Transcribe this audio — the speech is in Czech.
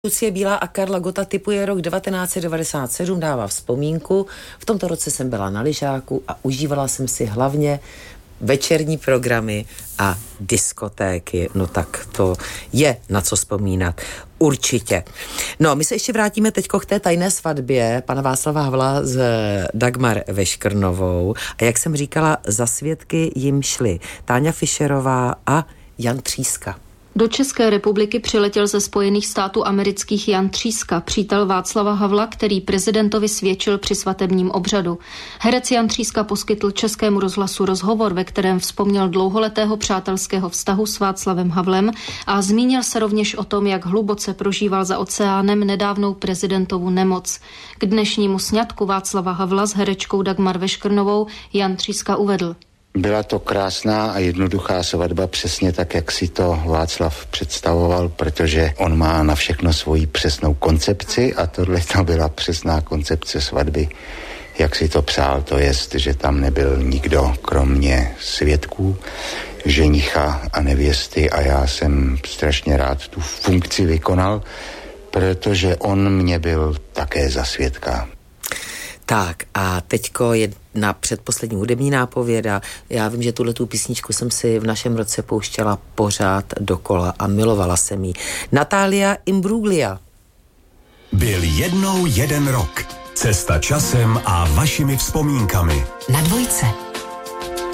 Lucie Bílá a Karla Gotta typuje rok 1997, dává vzpomínku. V tomto roce jsem byla na lyžáku a užívala jsem si hlavně večerní programy a diskotéky. No tak to je na co vzpomínat. Určitě. No, my se ještě vrátíme teďko k té tajné svatbě pana Václava Havla s Dagmar Veškrnovou. A jak jsem říkala, za svědky jim šli Táňa Fischerová a Jan Tříska. Do České republiky přiletěl ze Spojených států amerických Jan Tříska, přítel Václava Havla, který prezidentovi svědčil při svatebním obřadu. Herec Jan Tříska poskytl Českému rozhlasu rozhovor, ve kterém vzpomněl dlouholetého přátelského vztahu s Václavem Havlem a zmínil se rovněž o tom, jak hluboce prožíval za oceánem nedávnou prezidentovu nemoc. K dnešnímu sňatku Václava Havla s herečkou Dagmar Veškrnovou Jan Tříska uvedl: Byla to krásná a jednoduchá svatba, přesně tak, jak si to Václav představoval, protože on má na všechno svoji přesnou koncepci a tohle to byla přesná koncepce svatby, jak si to přál, to jest, že tam nebyl nikdo kromě svědků, ženicha a nevěsty a já jsem strašně rád tu funkci vykonal, protože on mě byl také za svědka. Tak a teďko je na předposlední hudební nápověda. Já vím, že tuhletu písničku jsem si v našem roce pouštěla pořád dokola a milovala jsem ji. Natalia Imbruglia. Byl jednou jeden rok. Cesta časem a vašimi vzpomínkami. Na Dvojce.